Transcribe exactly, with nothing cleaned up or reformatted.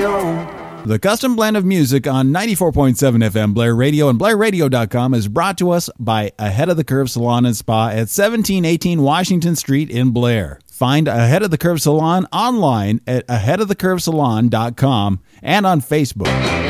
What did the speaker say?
Radio. The custom blend of music on ninety-four point seven F M Blair Radio and Blair Radio dot com is brought to us by Ahead of the Curve Salon and Spa at seventeen eighteen Washington Street in Blair. Find Ahead of the Curve Salon online at ahead of the curve salon dot com and on Facebook.